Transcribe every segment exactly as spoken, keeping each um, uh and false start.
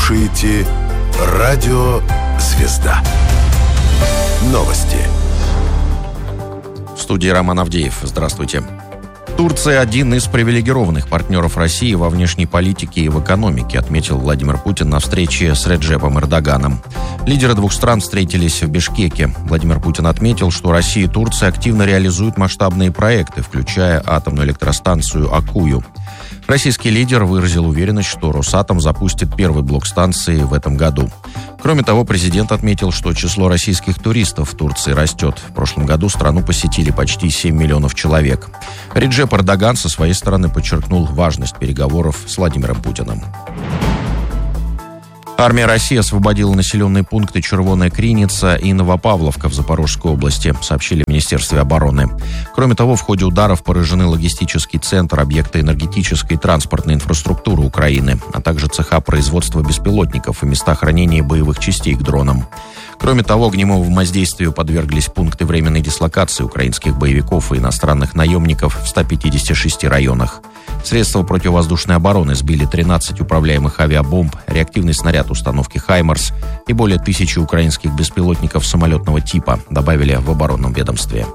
слушаете Радио «Звезда». Новости. В студии Роман Авдеев. Здравствуйте. Турция – один из привилегированных партнеров России во внешней политике и в экономике, отметил Владимир Путин на встрече с Реджепом Эрдоганом. Лидеры двух стран встретились в Бишкеке. Владимир Путин отметил, что Россия и Турция активно реализуют масштабные проекты, включая атомную электростанцию «Аккую». Российский лидер выразил уверенность, что «Росатом» запустит первый блок станции в этом году. Кроме того, президент отметил, что число российских туристов в Турции растет. В прошлом году страну посетили почти семь миллионов человек. Реджеп Эрдоган со своей стороны подчеркнул важность переговоров с Владимиром Путиным. Армия России освободила населенные пункты Червоная Криница и Новопавловка в Запорожской области, сообщили в Министерстве обороны. Кроме того, в ходе ударов поражены логистический центр, объекты энергетической и транспортной инфраструктуры Украины, а также цеха производства беспилотников и места хранения боевых частей к дронам. Кроме того, огневому воздействию подверглись пункты временной дислокации украинских боевиков и иностранных наемников в ста пятидесяти шести районах. Средства противовоздушной обороны сбили тринадцать управляемых авиабомб, реактивный снаряд установки «Хаймарс» и более тысячи украинских беспилотников самолетного типа, добавили в оборонном ведомстве.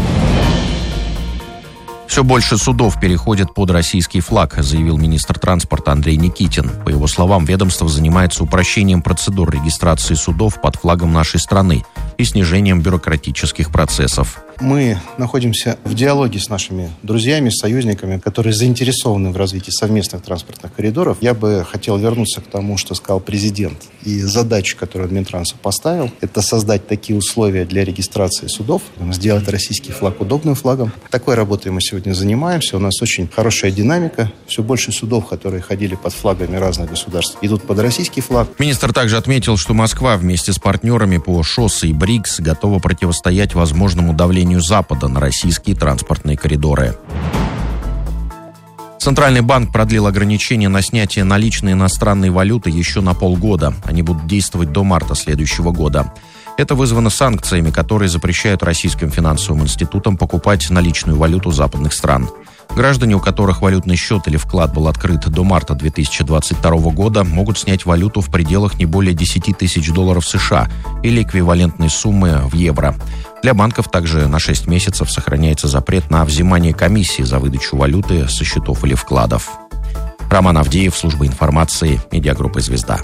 Все больше судов переходят под российский флаг, заявил министр транспорта Андрей Никитин. По его словам, ведомство занимается упрощением процедур регистрации судов под флагом нашей страны и снижением бюрократических процессов. Мы находимся в диалоге с нашими друзьями, союзниками, которые заинтересованы в развитии совместных транспортных коридоров. Я бы хотел вернуться к тому, что сказал президент. И задачу, которую Минтранс поставил, это создать такие условия для регистрации судов, сделать российский флаг удобным флагом. Такой работой мы сегодня занимаемся. У нас очень хорошая динамика. Все больше судов, которые ходили под флагами разных государств, идут под российский флаг. Министр также отметил, что Москва вместе с партнерами по ШОС и БРИКС готова противостоять возможному давлению Запада на российские транспортные коридоры. Центральный банк продлил ограничения на снятие наличной иностранной валюты еще на полгода. Они будут действовать до марта следующего года. Это вызвано санкциями, которые запрещают российским финансовым институтам покупать наличную валюту западных стран. Граждане, у которых валютный счет или вклад был открыт до марта две тысячи двадцать второго года, могут снять валюту в пределах не более десяти тысяч долларов США или эквивалентной суммы в евро. Для банков также на шесть месяцев сохраняется запрет на взимание комиссии за выдачу валюты со счетов или вкладов. Роман Авдеев, служба информации, медиагруппа «Звезда».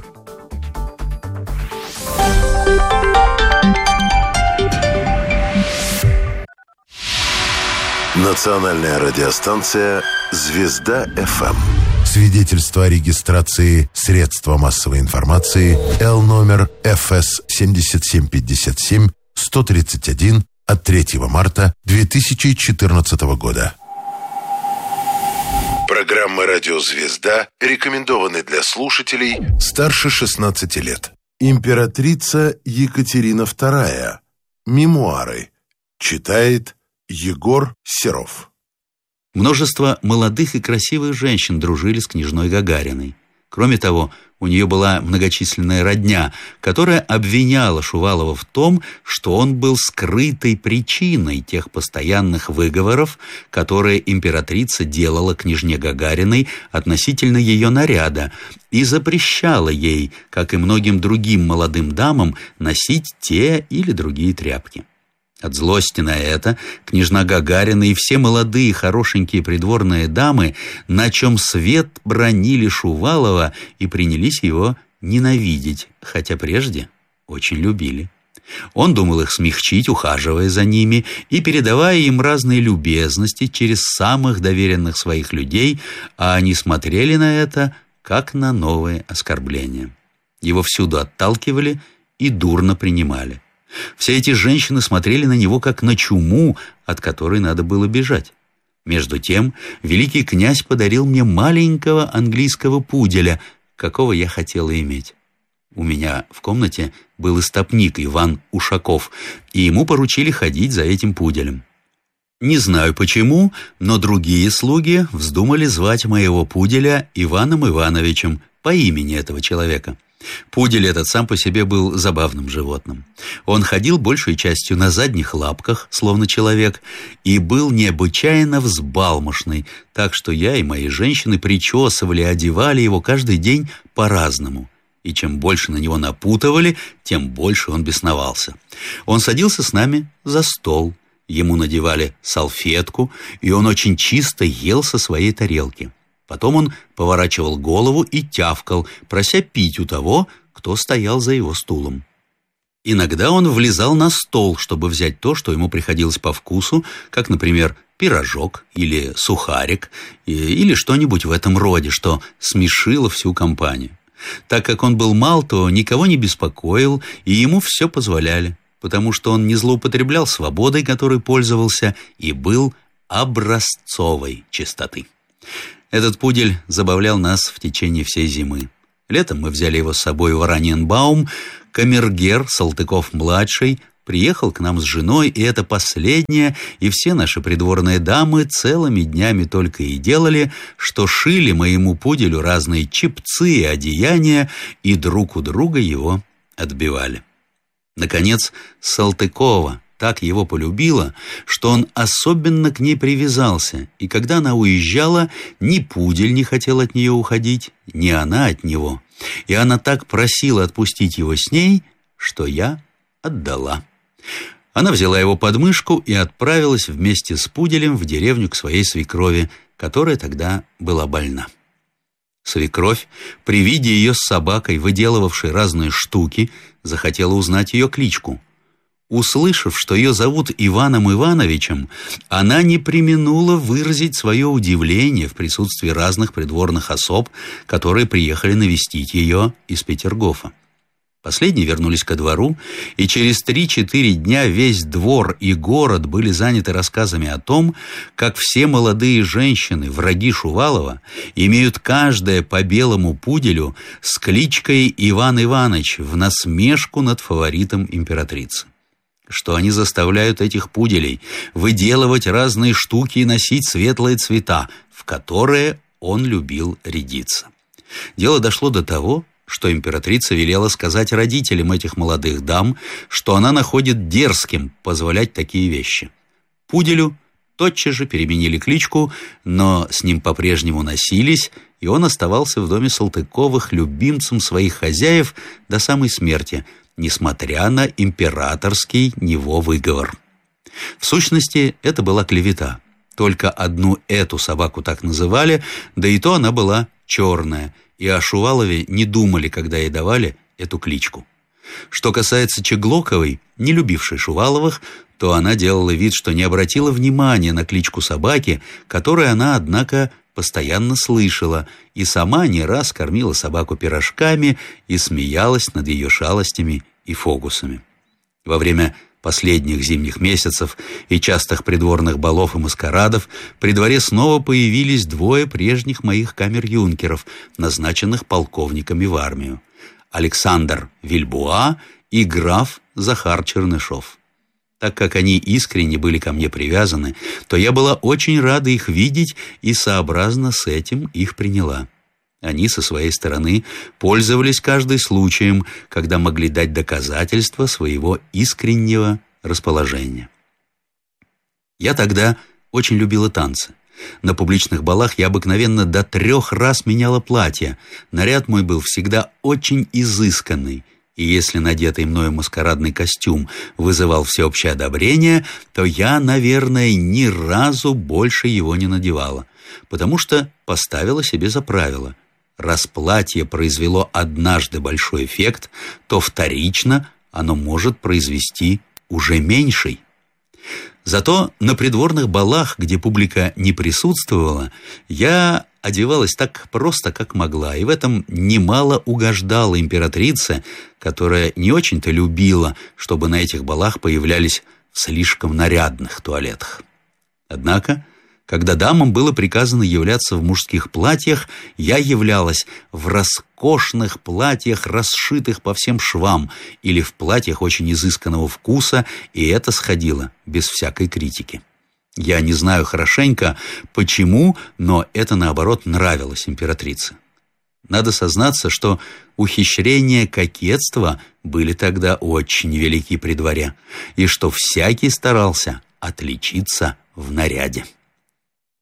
Национальная радиостанция «Звезда-эф эм». Свидетельство о регистрации средства массовой информации Л номер эф эс семь семь пять семь сто тридцать один от третьего марта две тысячи четырнадцатого года. Программа «Радио Звезда» рекомендованы для слушателей старше шестнадцати лет. Императрица Екатерина вторая. Мемуары. Читает Егор Серов. Множество молодых и красивых женщин дружили с княжной Гагариной. Кроме того, у нее была многочисленная родня, которая обвиняла Шувалова в том, что он был скрытой причиной тех постоянных выговоров, которые императрица делала княжне Гагариной относительно ее наряда и запрещала ей, как и многим другим молодым дамам, носить те или другие тряпки. От злости на это княжна Гагарина и все молодые хорошенькие придворные дамы, на чем свет бранили Шувалова и принялись его ненавидеть, хотя прежде очень любили. Он думал их смягчить, ухаживая за ними и передавая им разные любезности через самых доверенных своих людей, а они смотрели на это, как на новые оскорбления. Его всюду отталкивали и дурно принимали. Все эти женщины смотрели на него как на чуму, от которой надо было бежать. Между тем, великий князь подарил мне маленького английского пуделя, какого я хотела иметь. У меня в комнате был истопник Иван Ушаков, и ему поручили ходить за этим пуделем. Не знаю почему, но другие слуги вздумали звать моего пуделя Иваном Ивановичем по имени этого человека. Пудель этот сам по себе был забавным животным. Он ходил большей частью на задних лапках, словно человек, и был необычайно взбалмошный, так что я и мои женщины причесывали и одевали его каждый день по-разному. и чем больше на него напутывали, тем больше он бесновался. Он садился с нами за стол, ему надевали салфетку, и он очень чисто ел со своей тарелки. Потом он поворачивал голову и тявкал, прося пить у того, кто стоял за его стулом. Иногда он влезал на стол, чтобы взять то, что ему приходилось по вкусу, как, например, пирожок или сухарик, или что-нибудь в этом роде, что смешило всю компанию. Так как он был мал, то никого не беспокоил, и ему все позволяли, потому что он не злоупотреблял свободой, которой пользовался, и был образцовой чистоты. Этот пудель забавлял нас в течение всей зимы. Летом мы взяли его с собой в Ораниенбаум. Камергер Салтыков-младший приехал к нам с женой, и это последнее, и все наши придворные дамы целыми днями только и делали, что шили моему пуделю разные чепцы и одеяния, и друг у друга его отбивали. Наконец, Салтыкова так его полюбила, что он особенно к ней привязался, и когда она уезжала, ни пудель не хотел от нее уходить, ни она от него. И она так просила отпустить его с ней, что я отдала. Она взяла его под мышку и отправилась вместе с пуделем в деревню к своей свекрови, которая тогда была больна. Свекровь, при виде ее с собакой, выделывавшей разные штуки, захотела узнать ее кличку. Услышав, что ее зовут Иваном Ивановичем, она не преминула выразить свое удивление в присутствии разных придворных особ, которые приехали навестить ее из Петергофа. Последние вернулись ко двору, и через три-четыре дня весь двор и город были заняты рассказами о том, как все молодые женщины, враги Шувалова, имеют каждая по белому пуделю с кличкой Иван Иванович в насмешку над фаворитом императрицы. Что они заставляют этих пуделей выделывать разные штуки и носить светлые цвета, в которые он любил рядиться. Дело дошло до того, что императрица велела сказать родителям этих молодых дам, что она находит дерзким позволять такие вещи. Пуделю тотчас же переменили кличку, но с ним по-прежнему носились, и он оставался в доме Салтыковых любимцем своих хозяев до самой смерти, несмотря на императорский него выговор. В сущности, это была клевета. Только одну эту собаку так называли, да и то она была черная, и о Шувалове не думали, когда ей давали эту кличку. Что касается Чеглоковой, не любившей Шуваловых, то она делала вид, что не обратила внимания на кличку собаки, которую она, однако, постоянно слышала, и сама не раз кормила собаку пирожками и смеялась над ее шалостями и фокусами. Во время последних зимних месяцев и частых придворных балов и маскарадов при дворе снова появились двое прежних моих камер-юнкеров, назначенных полковниками в армию: Александр Вильбуа и граф Захар Чернышов. Так как они искренне были ко мне привязаны, то я была очень рада их видеть и сообразно с этим их приняла. Они со своей стороны пользовались каждым случаем, когда могли дать доказательства своего искреннего расположения. Я тогда очень любила танцы. На публичных балах я обыкновенно до трех раз меняла платье. Наряд мой был всегда очень изысканный. И если надетый мною маскарадный костюм вызывал всеобщее одобрение, то я, наверное, ни разу больше его не надевала, потому что поставила себе за правило: раз платье произвело однажды большой эффект, то вторично оно может произвести уже меньший. Зато на придворных балах, где публика не присутствовала, я одевалась так просто, как могла, и в этом немало угождала императрице, которая не очень-то любила, чтобы на этих балах появлялись в слишком нарядных туалетах. Однако, когда дамам было приказано являться в мужских платьях, я являлась в роскошных платьях, расшитых по всем швам, или в платьях очень изысканного вкуса, и это сходило без всякой критики. Я не знаю хорошенько, почему, но это, наоборот, нравилось императрице. Надо сознаться, что ухищрения кокетства были тогда очень велики при дворе, и что всякий старался отличиться в наряде.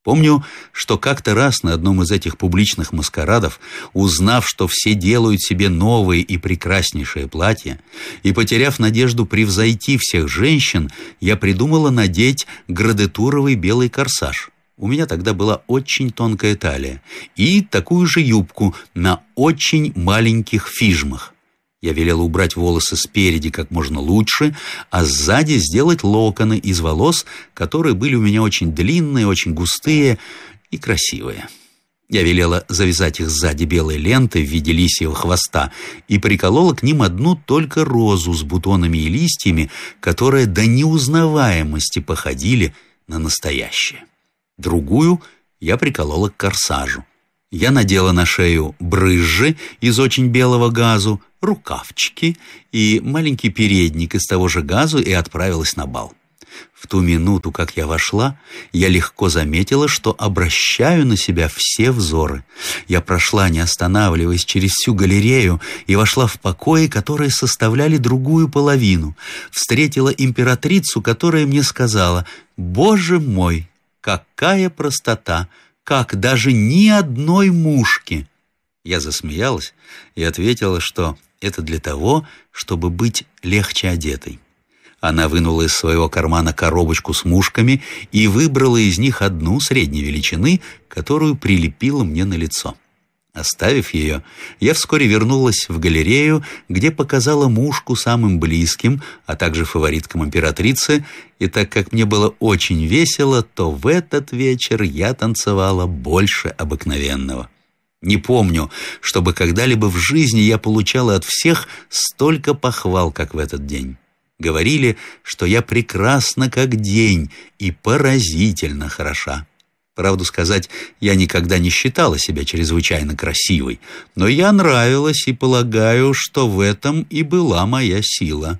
Помню, что как-то раз на одном из этих публичных маскарадов, узнав, что все делают себе новые и прекраснейшие платья, и потеряв надежду превзойти всех женщин, я придумала надеть градетуровый белый корсаж. У меня тогда была очень тонкая талия и такую же юбку на очень маленьких фижмах. Я велела убрать волосы спереди как можно лучше, а сзади сделать локоны из волос, которые были у меня очень длинные, очень густые и красивые. Я велела завязать их сзади белой лентой в виде лисьего хвоста и приколола к ним одну только розу с бутонами и листьями, которые до неузнаваемости походили на настоящие. Другую я приколола к корсажу. Я надела на шею брызжи из очень белого газу, рукавчики и маленький передник из того же газу и отправилась на бал. В ту минуту, как я вошла, я легко заметила, что обращаю на себя все взоры. Я прошла, не останавливаясь, через всю галерею и вошла в покои, которые составляли другую половину. Встретила императрицу, которая мне сказала: «Боже мой, какая простота! Как даже ни одной мушки!» Я засмеялась и ответила, что это для того, чтобы быть легче одетой. Она вынула из своего кармана коробочку с мушками и выбрала из них одну средней величины, которую прилепила мне на лицо. Оставив ее, я вскоре вернулась в галерею, где показала мушку самым близким, а также фавориткам императрицы, и так как мне было очень весело, то в этот вечер я танцевала больше обыкновенного. Не помню, чтобы когда-либо в жизни я получала от всех столько похвал, как в этот день. Говорили, что я прекрасна как день и поразительно хороша. Правду сказать, я никогда не считала себя чрезвычайно красивой, но я нравилась и полагаю, что в этом и была моя сила.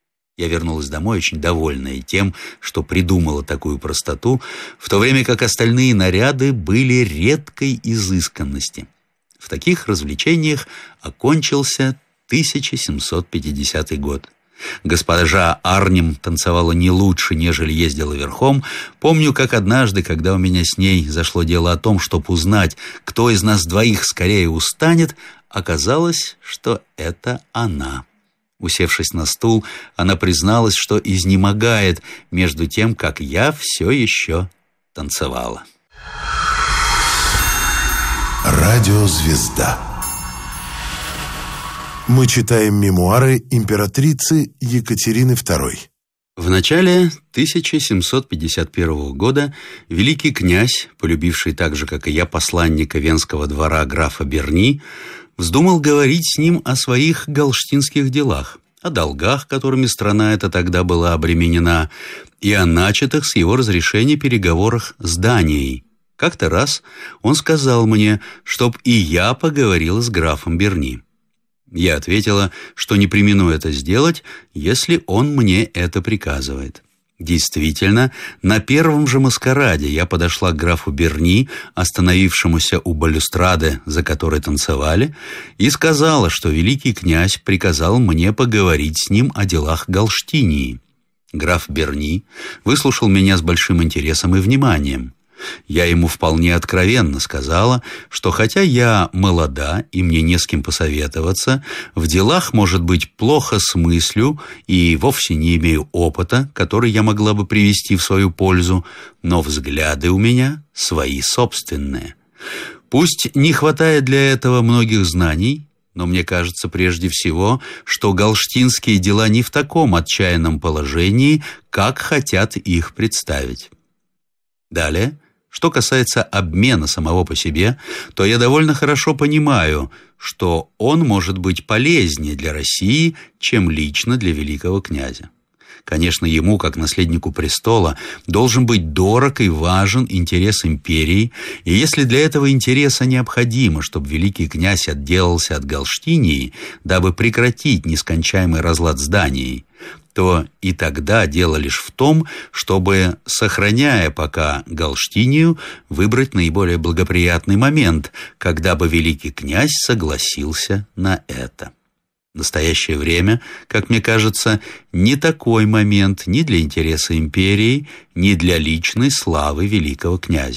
Я вернулась домой очень довольная тем, что придумала такую простоту, в то время как остальные наряды были редкой изысканности. В таких развлечениях окончился тысяча семьсот пятидесятый год. Госпожа Арнем танцевала не лучше, нежели ездила верхом. Помню, как однажды, когда у меня с ней зашло дело о том, чтобы узнать, кто из нас двоих скорее устанет, оказалось, что это она. Усевшись на стул, она призналась, что изнемогает между тем, как я все еще танцевала. Радиозвезда. Мы читаем мемуары императрицы Екатерины второй. В начале тысяча семьсот пятьдесят первого года великий князь, полюбивший так же, как и я, посланника венского двора графа Берни, вздумал говорить с ним о своих галштинских делах, о долгах, которыми страна эта тогда была обременена, и о начатых с его разрешения переговорах с Данией. Как-то раз он сказал мне, чтоб и я поговорила с графом Берни. Я ответила, что не премину это сделать, если он мне это приказывает. Действительно, на первом же маскараде я подошла к графу Берни, остановившемуся у балюстрады, за которой танцевали, и сказала, что великий князь приказал мне поговорить с ним о делах Галштинии. Граф Берни выслушал меня с большим интересом и вниманием. Я ему вполне откровенно сказала, что хотя я молода и мне не с кем посоветоваться, в делах, может быть, плохо смыслю и вовсе не имею опыта, который я могла бы привести в свою пользу, но взгляды у меня свои собственные. Пусть не хватает для этого многих знаний, но мне кажется прежде всего, что галштинские дела не в таком отчаянном положении, как хотят их представить. Далее, что касается обмена самого по себе, то я довольно хорошо понимаю, что он может быть полезнее для России, чем лично для великого князя. Конечно, ему, как наследнику престола, должен быть дорог и важен интерес империи, и если для этого интереса необходимо, чтобы великий князь отделался от Галштинии, дабы прекратить нескончаемый разлад с Данией, то и тогда дело лишь в том, чтобы, сохраняя пока Галштинию, выбрать наиболее благоприятный момент, когда бы великий князь согласился на это. В настоящее время, как мне кажется, не такой момент ни для интереса империи, ни для личной славы великого князя.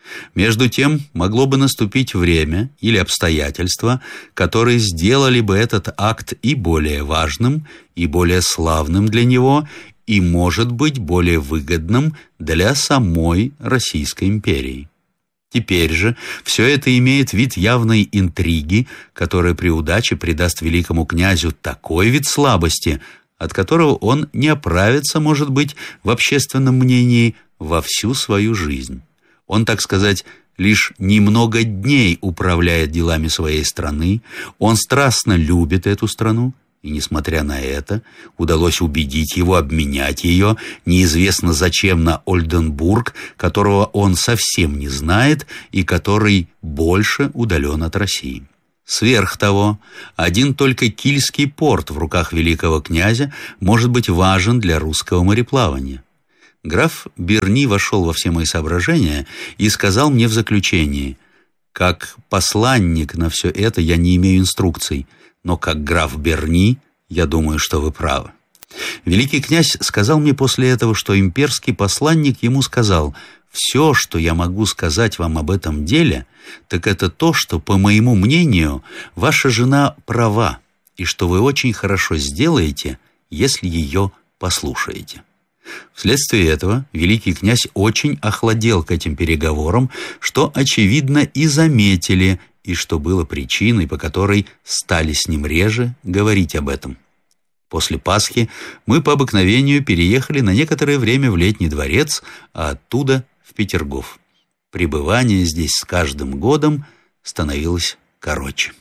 Между тем, могло бы наступить время или обстоятельства, которые сделали бы этот акт и более важным, и более славным для него, и, может быть, более выгодным для самой Российской империи. Теперь же все это имеет вид явной интриги, которая при удаче придаст великому князю такой вид слабости, от которого он не оправится, может быть, в общественном мнении во всю свою жизнь. Он, так сказать, лишь немного дней управляет делами своей страны, он страстно любит эту страну, и, несмотря на это, удалось убедить его обменять ее, неизвестно зачем, на Ольденбург, которого он совсем не знает и который больше удален от России. Сверх того, один только Кильский порт в руках великого князя может быть важен для русского мореплавания. Граф Берни вошел во все мои соображения и сказал мне в заключении: «Как посланник на все это я не имею инструкций, но как граф Берни, я думаю, что вы правы». Великий князь сказал мне после этого, что имперский посланник ему сказал: «Все, что я могу сказать вам об этом деле, так это то, что, по моему мнению, ваша жена права, и что вы очень хорошо сделаете, если ее послушаете». Вследствие этого великий князь очень охладел к этим переговорам, что, очевидно, и заметили, и что было причиной, по которой стали с ним реже говорить об этом. После Пасхи мы по обыкновению переехали на некоторое время в Летний дворец, а оттуда в Петергоф. Пребывание здесь с каждым годом становилось короче.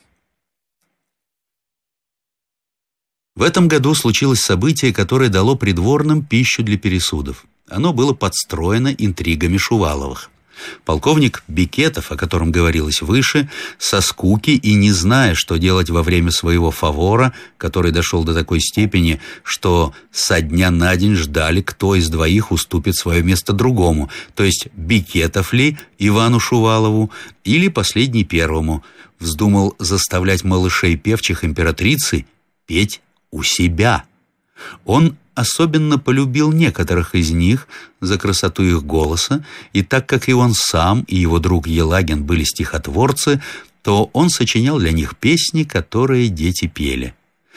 В этом году случилось событие, которое дало придворным пищу для пересудов. Оно было подстроено интригами Шуваловых. Полковник Бекетов, о котором говорилось выше, со скуки и не зная, что делать во время своего фавора, который дошел до такой степени, что со дня на день ждали, кто из двоих уступит свое место другому, то есть Бекетов ли Ивану Шувалову или последний первому, вздумал заставлять малышей певчих императрицы петь у себя. Он особенно полюбил некоторых из них за красоту их голоса, и так как и он сам, и его друг Елагин были стихотворцы, то он сочинял для них песни, которые дети пели.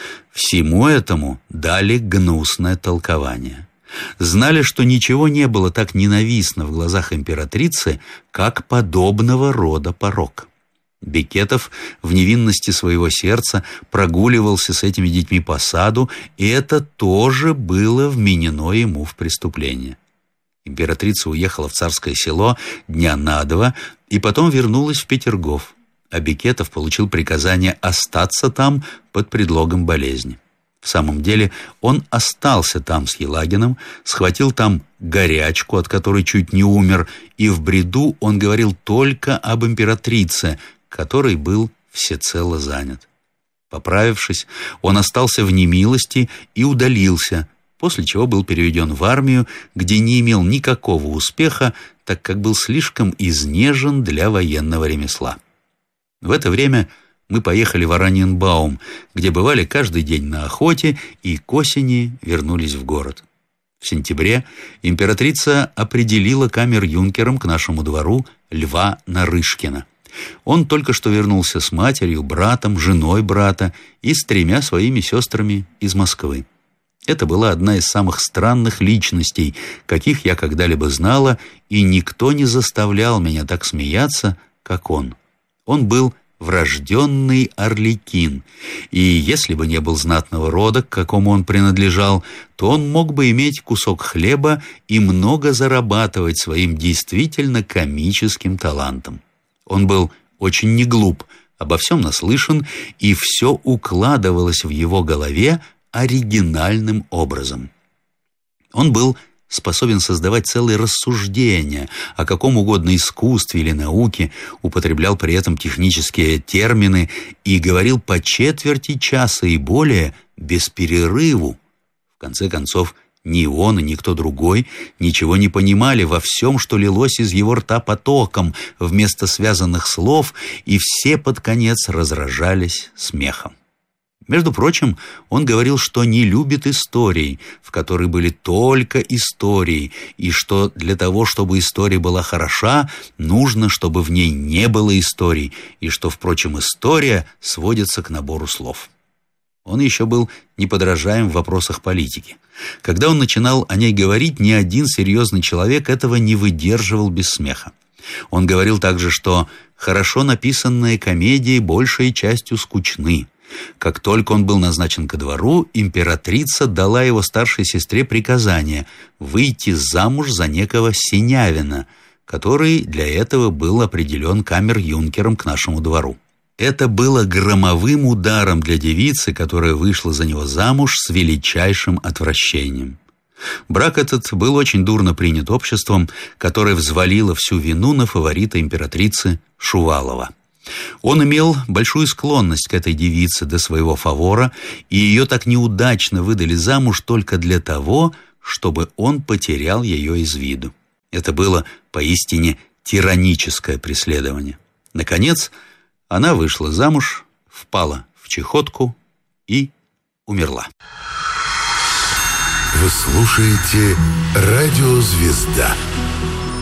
Всему этому дали гнусное толкование. Знали, что ничего не было так ненавистно в глазах императрицы, как подобного рода порок. Бекетов в невинности своего сердца прогуливался с этими детьми по саду, и это тоже было вменено ему в преступление. Императрица уехала в Царское Село дня на два и потом вернулась в Петергоф, а Бекетов получил приказание остаться там под предлогом болезни. В самом деле он остался там с Елагиным, схватил там горячку, от которой чуть не умер, и в бреду он говорил только об императрице, который был всецело занят. Поправившись, он остался в немилости и удалился, после чего был переведен в армию, где не имел никакого успеха, так как был слишком изнежен для военного ремесла. В это время мы поехали в Ораниенбаум, где бывали каждый день на охоте, и к осени вернулись в город. В сентябре императрица определила камер-юнкером к нашему двору Льва Нарышкина. Он только что вернулся с матерью, братом, женой брата и с тремя своими сестрами из Москвы. Это была одна из самых странных личностей, каких я когда-либо знала, и никто не заставлял меня так смеяться, как он. Он был врожденный арлекин, и если бы не был знатного рода, к какому он принадлежал, то он мог бы иметь кусок хлеба и много зарабатывать своим действительно комическим талантом. Он был очень неглуп, обо всем наслышан, и все укладывалось в его голове оригинальным образом. Он был способен создавать целые рассуждения о каком угодно искусстве или науке, употреблял при этом технические термины и говорил по четверти часа и более без перерыву. В конце концов, ни он и никто другой ничего не понимали во всем, что лилось из его рта потоком вместо связанных слов, и все под конец разражались смехом. Между прочим, он говорил, что не любит историй, в которой были только истории, и что для того, чтобы история была хороша, нужно, чтобы в ней не было историй, и что, впрочем, история сводится к набору слов. Он еще был неподражаем в вопросах политики. Когда он начинал о ней говорить, ни один серьезный человек этого не выдерживал без смеха. Он говорил также, что хорошо написанные комедии большей частью скучны. Как только он был назначен ко двору, императрица дала его старшей сестре приказание выйти замуж за некого Синявина, который для этого был определен камер-юнкером к нашему двору. Это было громовым ударом для девицы, которая вышла за него замуж с величайшим отвращением. Брак этот был очень дурно принят обществом, которое взвалило всю вину на фаворита императрицы Шувалова. Он имел большую склонность к этой девице до своего фавора, и ее так неудачно выдали замуж только для того, чтобы он потерял ее из виду. Это было поистине тираническое преследование. Наконец, она вышла замуж, впала в чахотку и умерла. Вы слушаете «Радио Звезда».